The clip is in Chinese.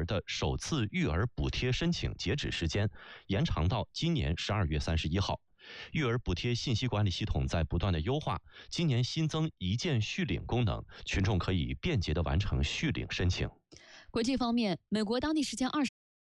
的首次育儿补贴申请截止时间延长到今年12月31号。育儿补贴信息管理系统在不断的优化，今年新增一键续领功能，群众可以便捷地完成续领申请。 国际方面，美国当地时间